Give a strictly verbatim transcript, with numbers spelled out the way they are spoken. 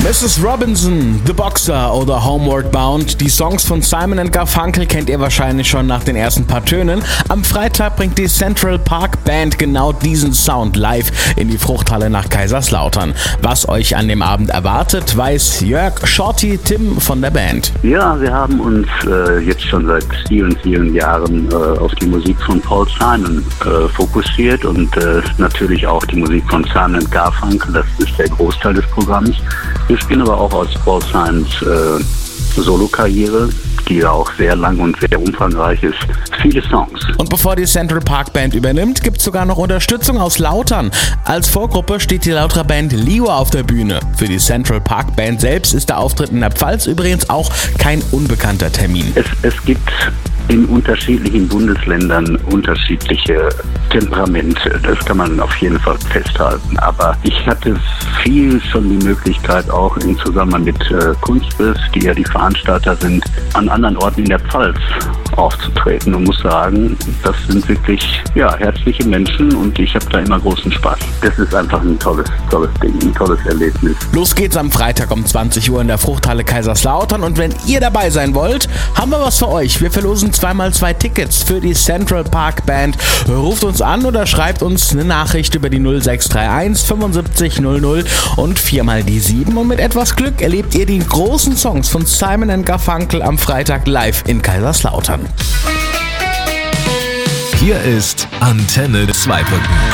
Missus Robinson, The Boxer oder Homeward Bound. Die Songs von Simon and Garfunkel kennt ihr wahrscheinlich schon nach den ersten paar Tönen. Am Freitag bringt die Central Park Band genau diesen Sound live in die Fruchthalle nach Kaiserslautern. Was euch an dem Abend erwartet, weiß Jörg Shorty Tim von der Band. Ja, wir haben uns äh, jetzt schon seit vielen, vielen Jahren äh, auf die Musik von Paul Simon äh, fokussiert und äh, natürlich auch die Musik von Simon and Garfunkel. Das ist der Großteil des Programms. Wir spielen aber auch aus Paul Simons äh, Solo-Karriere, die ja auch sehr lang und sehr umfangreich ist, viele Songs. Und bevor die Central Park Band übernimmt, gibt es sogar noch Unterstützung aus Lautern. Als Vorgruppe steht die Lauterer Band Lio auf der Bühne. Für die Central Park Band selbst ist der Auftritt in der Pfalz übrigens auch kein unbekannter Termin. Es, es gibt in unterschiedlichen Bundesländern unterschiedliche Temperamente. Das kann man auf jeden Fall festhalten. Aber ich hatte viel schon die Möglichkeit, auch im Zusammenhang mit äh, Kunstbild, die ja die Veranstalter sind, an anderen Orten in der Pfalz aufzutreten und muss sagen, das sind wirklich ja, herzliche Menschen und ich habe da immer großen Spaß. Das ist einfach ein tolles, tolles Ding, ein tolles Erlebnis. Los geht's am Freitag um zwanzig Uhr in der Fruchthalle Kaiserslautern und wenn ihr dabei sein wollt, haben wir was für euch. Wir verlosen zweimal zwei Tickets für die Central Park Band. Ruft uns an oder schreibt uns eine Nachricht über die null sechs drei eins fünfundsiebzig null null und viermal die sieben und mit etwas Glück erlebt ihr die großen Songs von Simon and Garfunkel am Freitag live in Kaiserslautern. Hier ist Antenne Zweibrücken.